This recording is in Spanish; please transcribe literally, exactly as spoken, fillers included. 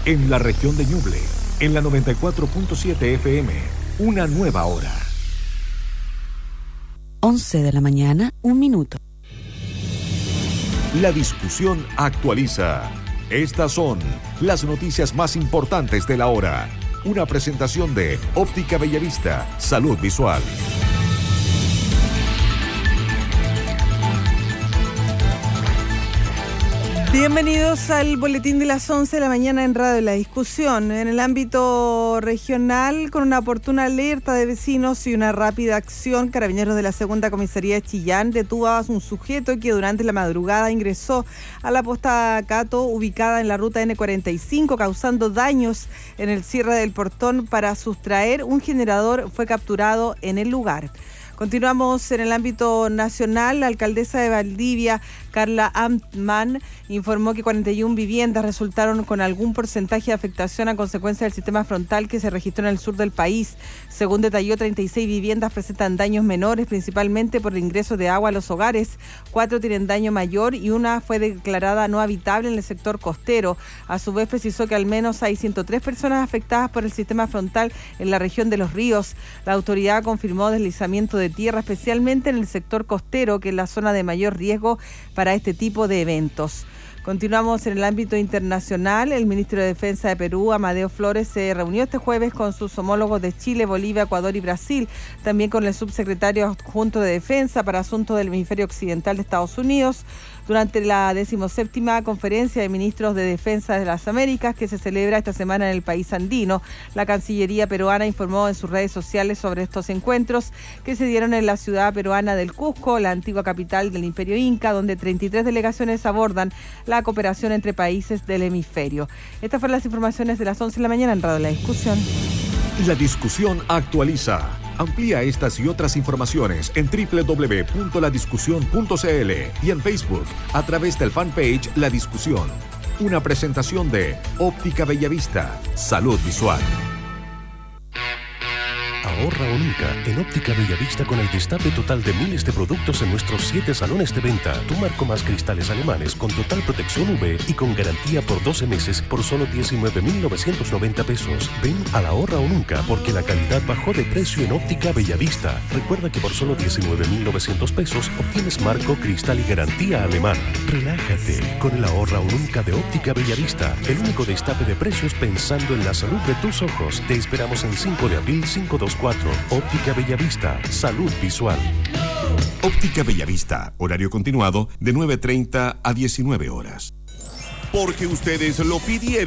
En la región de Ñuble, en la noventa y cuatro punto siete F M, una nueva hora. once de la mañana, un minuto. La discusión actualiza. Estas son las noticias más importantes de la hora. Una presentación de Óptica Bellavista, Salud Visual. Bienvenidos al boletín de las once de la mañana en Radio La Discusión. En el ámbito regional, con una oportuna alerta de vecinos y una rápida acción, Carabineros de la Segunda Comisaría de Chillán detuvo a un sujeto que durante la madrugada ingresó a la posta Cato, ubicada en la ruta ene cuarenta y cinco, causando daños en el cierre del portón. Para sustraer un generador, fue capturado en el lugar. Continuamos en el ámbito nacional. La alcaldesa de Valdivia, Carla Amtman, informó que cuarenta y una viviendas resultaron con algún porcentaje de afectación a consecuencia del sistema frontal que se registró en el sur del país. Según detalló, treinta y seis viviendas presentan daños menores, principalmente por el ingreso de agua a los hogares. Cuatro tienen daño mayor y una fue declarada no habitable en el sector costero. A su vez, precisó que al menos hay ciento tres personas afectadas por el sistema frontal en la región de Los Ríos. La autoridad confirmó deslizamiento de tierra, especialmente en el sector costero, que es la zona de mayor riesgo para este tipo de eventos. Continuamos en el ámbito internacional. El ministro de Defensa de Perú, Amadeo Flores, se reunió este jueves con sus homólogos de Chile, Bolivia, Ecuador y Brasil, también con el subsecretario adjunto de Defensa para Asuntos del Hemisferio Occidental de Estados Unidos, durante la decimoséptima Conferencia de Ministros de Defensa de las Américas, que se celebra esta semana en el país andino. La Cancillería peruana informó en sus redes sociales sobre estos encuentros que se dieron en la ciudad peruana del Cusco, la antigua capital del Imperio Inca, donde treinta y tres delegaciones abordan la cooperación entre países del hemisferio. Estas fueron las informaciones de las once de la mañana en Radio La Discusión. La discusión actualiza. Amplía estas y otras informaciones en doble u doble u doble u punto la discusión punto c l y en Facebook a través del fanpage La Discusión. Una presentación de Óptica Bellavista, Salud Visual. Ahorra o nunca en Óptica Bellavista con el destape total de miles de productos en nuestros siete salones de venta. Tu marco más cristales alemanes con total protección U V y con garantía por doce meses por solo diecinueve mil novecientos noventa pesos. Ven a la Ahorra o nunca porque la calidad bajó de precio en Óptica Bellavista. Recuerda que por solo diecinueve mil novecientos pesos obtienes marco, cristal y garantía alemana. Relájate con el Ahorra o nunca de Óptica Bellavista, el único destape de precios pensando en la salud de tus ojos. Te esperamos en cinco de abril cinco dos cuatro. Óptica Bellavista, Salud Visual. Óptica Bellavista, horario continuado de nueve treinta a diecinueve horas. Porque ustedes lo pidieron.